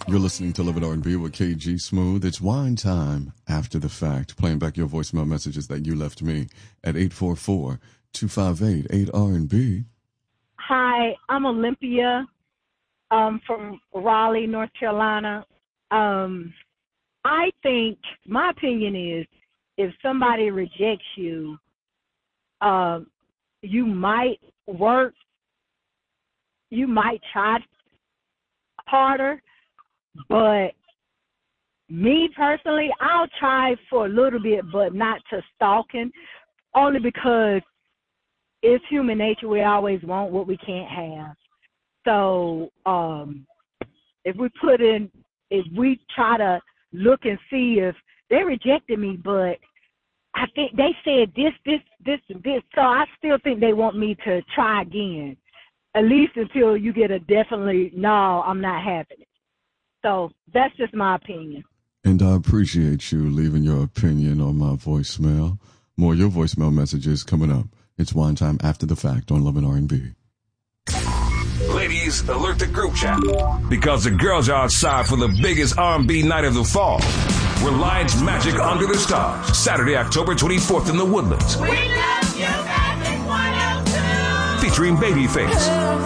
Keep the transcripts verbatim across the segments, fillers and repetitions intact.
You're listening to Live It R and B with K G Smooth. It's wine time after the fact. Playing back your voicemail messages that you left me at eight four four, two five eight, eight R and B. Hi, I'm Olympia um, from Raleigh, North Carolina. Um, I think, my opinion is, if somebody rejects you, uh, you might work, you might try harder, but me personally, I'll try for a little bit, but not to stalking, only because it's human nature. We always want what we can't have. So um, if we put in, if we try to look and see if they rejected me, but I think they said this, this, this, and this, so I still think they want me to try again, at least until you get a definitely, no, I'm not having it. So that's just my opinion. And I appreciate you leaving your opinion on my voicemail. More of your voicemail messages coming up. It's wine time after the fact on Love and R and B. Ladies, alert the group chat, because the girls are outside for the biggest R and B night of the fall. Reliance Magic Under the Stars, Saturday, October twenty-fourth in the Woodlands. We love you, Magic one oh two. Featuring Babyface.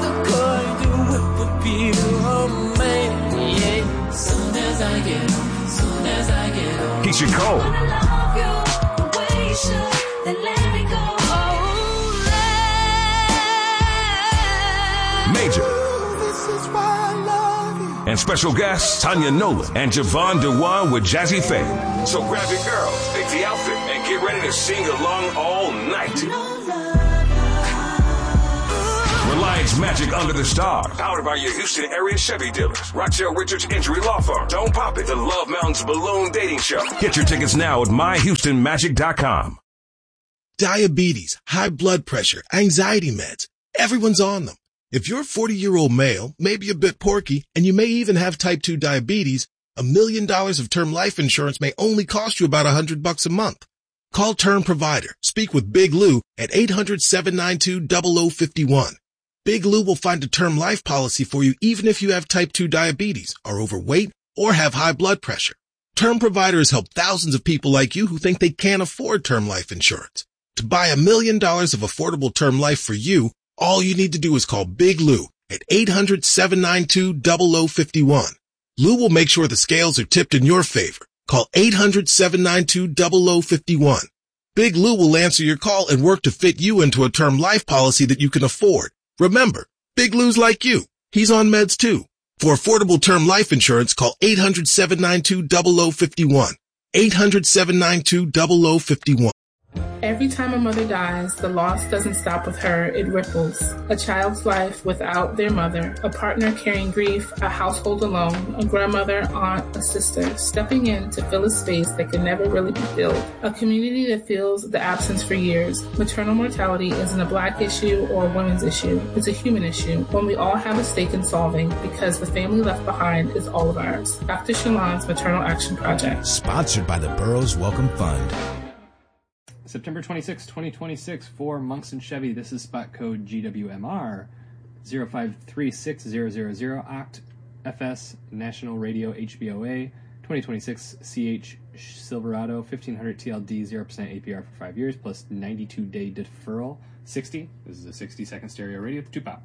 Soon as I get, soon as I get home. Keisha Cole. I love you the way you should, then let me go. Oh, let Major. this is why I love you. And special guests Tanya Nolan and Javon Dewan with Jazzy Faye. So grab your girls, pick the outfit, and get ready to sing along all night. Reliance Magic Under the Stars, powered by your Houston area Chevy dealers. Rochelle Richards Injury Law Firm. Don't pop it. The Love Mountains Balloon Dating Show. Get your tickets now at my houston magic dot com. Diabetes, high blood pressure, anxiety meds. Everyone's on them. If you're a forty-year-old male, maybe a bit porky, and you may even have type two diabetes, a million dollars of term life insurance may only cost you about a hundred bucks a month. Call Term Provider. Speak with Big Lou at eight hundred, seven nine two, zero zero five one. Big Lou will find a term life policy for you even if you have type two diabetes, are overweight, or have high blood pressure. Term Provider has helped thousands of people like you who think they can't afford term life insurance. To buy a million dollars of affordable term life for you, all you need to do is call Big Lou at eight hundred, seven nine two, zero zero five one. Lou will make sure the scales are tipped in your favor. Call eight hundred, seven nine two, zero zero five one. Big Lou will answer your call and work to fit you into a term life policy that you can afford. Remember, Big Lou's like you. He's on meds too. For affordable term life insurance, call eight hundred, seven nine two, zero zero five one. eight hundred, seven nine two, zero zero five one. Every time a mother dies, the loss doesn't stop with her, it ripples. A child's life without their mother, a partner carrying grief, a household alone, a grandmother, aunt, a sister, stepping in to fill a space that can never really be filled. A community that feels the absence for years. Maternal mortality isn't a black issue or a women's issue. It's a human issue, one we all have a stake in solving because the family left behind is all of ours. Doctor Shalon's Maternal Action Project. Sponsored by the Burroughs Welcome Fund. September twenty-sixth, twenty twenty-six, for Monks and Chevy. This is spot code G W M R zero five three six zero zero zero, Oct F S National Radio H B O A twenty twenty-six C H Silverado fifteen hundred T L D, zero percent A P R for five years plus ninety-two day deferral. sixty. This is a sixty second stereo radio with two pop.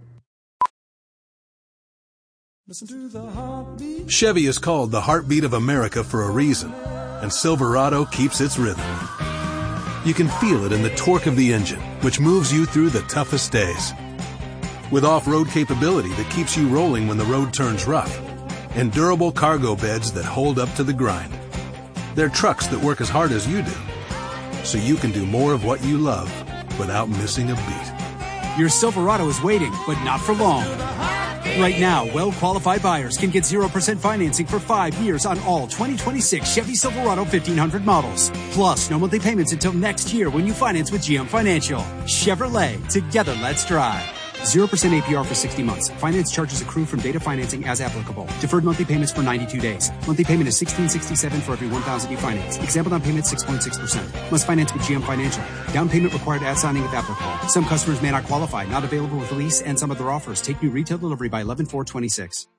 Listen to the heartbeat. Chevy is called the heartbeat of America for a reason, and Silverado keeps its rhythm. You can feel it in the torque of the engine, which moves you through the toughest days. With off-road capability that keeps you rolling when the road turns rough, and durable cargo beds that hold up to the grind. They're trucks that work as hard as you do, so you can do more of what you love without missing a beat. Your Silverado is waiting, but not for long. Right now, well-qualified buyers can get zero percent financing for five years on all twenty twenty-six Chevy Silverado fifteen hundred models. Plus, no monthly payments until next year when you finance with G M Financial. Chevrolet, together let's drive. zero percent A P R for sixty months. Finance charges accrue from data financing as applicable. Deferred monthly payments for ninety-two days. Monthly payment is sixteen sixty-seven for every one thousand you finance. Example down payment six point six percent. Must finance with G M Financial. Down payment required at signing if applicable. Some customers may not qualify. Not available with lease and some other offers. Take new retail delivery by eleven four twenty-six.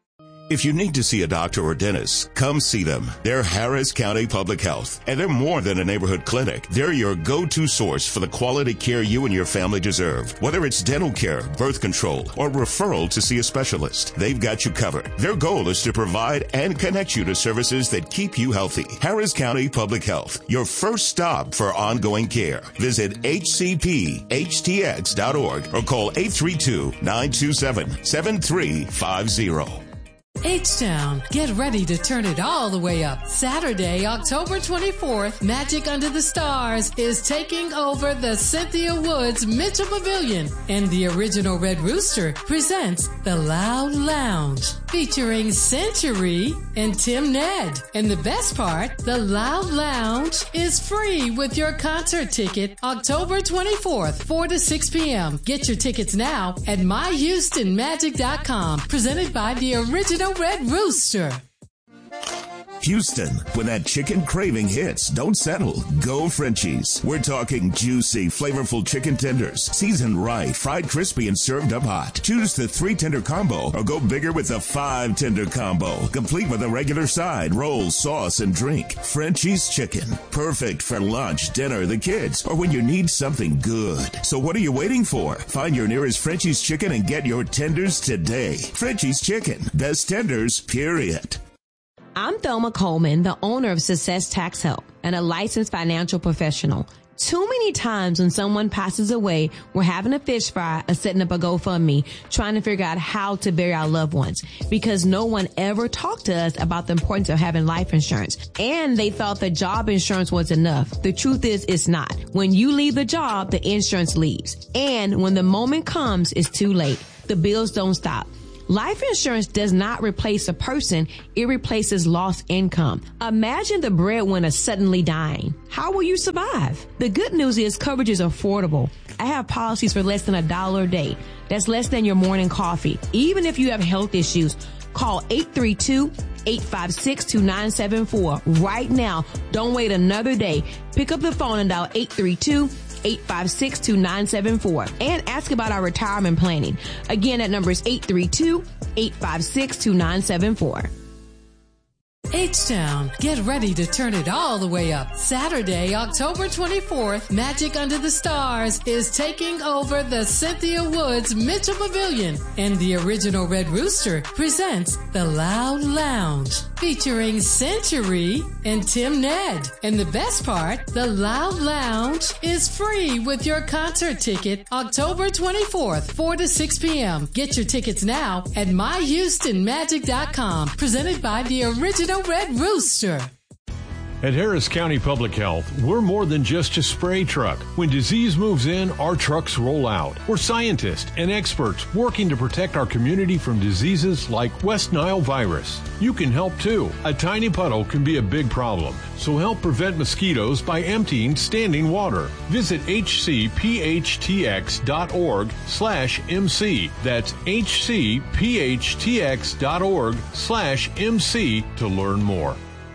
If you need to see a doctor or dentist, come see them. They're Harris County Public Health, and they're more than a neighborhood clinic. They're your go-to source for the quality care you and your family deserve. Whether it's dental care, birth control, or referral to see a specialist, they've got you covered. Their goal is to provide and connect you to services that keep you healthy. Harris County Public Health, your first stop for ongoing care. Visit H C P H T X dot org or call eight three two, nine two seven, seven three five zero. H-Town, get ready to turn it all the way up. Saturday, October twenty-fourth, Magic Under the Stars is taking over the Cynthia Woods Mitchell Pavilion, and the original Red Rooster presents The Loud Lounge, featuring Century and Tim Ned. And the best part, The Loud Lounge is free with your concert ticket October twenty-fourth, four to six p.m. Get your tickets now at my houston magic dot com, presented by the original Red Rooster. Houston, when that chicken craving hits, don't settle. Go Frenchies. We're talking juicy, flavorful chicken tenders, seasoned right, fried crispy, and served up hot. Choose the three tender combo or go bigger with the five tender combo, complete with a regular side, roll, sauce, and drink. Frenchies chicken, perfect for lunch, dinner, the kids, or when you need something good. So what are you waiting for? Find your nearest Frenchies chicken and get your tenders today. Frenchies chicken, best tenders, period. I'm Thelma Coleman, the owner of Success Tax Help and a licensed financial professional. Too many times when someone passes away, we're having a fish fry or setting up a GoFundMe, trying to figure out how to bury our loved ones because no one ever talked to us about the importance of having life insurance. And they thought the job insurance was enough. The truth is, it's not. When you leave the job, the insurance leaves. And when the moment comes, it's too late. The bills don't stop. Life insurance does not replace a person, it replaces lost income. Imagine the breadwinner suddenly dying. How will you survive? The good news is coverage is affordable. I have policies for less than a dollar a day. That's less than your morning coffee. Even if you have health issues, call eight three two, eight five six, two nine seven four right now. Don't wait another day. Pick up the phone and dial eight three two, eight five six, two nine seven four and ask about our retirement planning. Again, that number is eight three two, eight five six, two nine seven four. H-Town, get ready to turn it all the way up. Saturday, October twenty-fourth, Magic Under the Stars is taking over the Cynthia Woods Mitchell Pavilion, and the original Red Rooster presents The Loud Lounge, featuring Century and Tim Ned. And the best part, The Loud Lounge is free with your concert ticket October twenty-fourth, four to six p.m. Get your tickets now at my houston magic dot com, presented by the original Red Rooster. At Harris County Public Health, we're more than just a spray truck. When disease moves in, our trucks roll out. We're scientists and experts working to protect our community from diseases like West Nile virus. You can help too. A tiny puddle can be a big problem, so help prevent mosquitoes by emptying standing water. Visit H C P H T X dot org slash M C. That's H C P H T X dot org slash M C to learn more.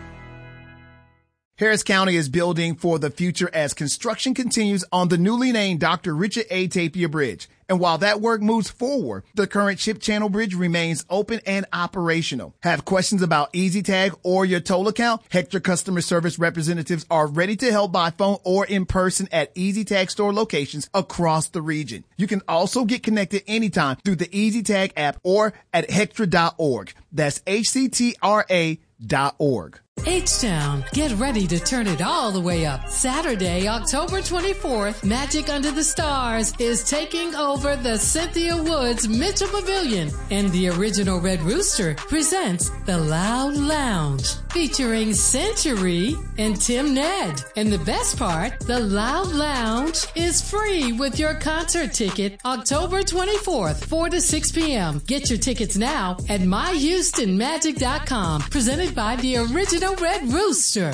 Harris County is building for the future as construction continues on the newly named Doctor Richard A. Tapia Bridge. And while that work moves forward, the current Ship Channel Bridge remains open and operational. Have questions about EasyTag or your toll account? Hector customer service representatives are ready to help by phone or in person at EasyTag store locations across the region. You can also get connected anytime through the EasyTag app or at hectra dot org. That's H C T R A dot org. H-Town, get ready to turn it all the way up. Saturday, October twenty-fourth, Magic Under the Stars is taking over the Cynthia Woods Mitchell Pavilion, and the original Red Rooster presents The Loud Lounge, featuring Century and Tim Ned. And the best part, The Loud Lounge is free with your concert ticket October twenty-fourth, four to six p.m. Get your tickets now at my houston magic dot com, presented by the original Red Rooster.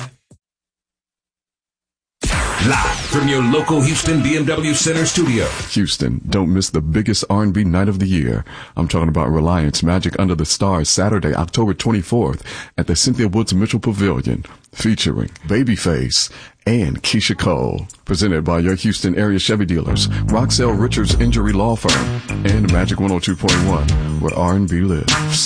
Live from your local Houston B M W Center studio. Houston, don't miss the biggest R and B night of the year. I'm talking about Reliance Magic Under the Stars, Saturday, October twenty-fourth at the Cynthia Woods Mitchell Pavilion, featuring Babyface and Keisha Cole. Presented by your Houston area Chevy dealers, Roxelle Richards Injury Law Firm, and Magic one oh two point one, where R and B lives.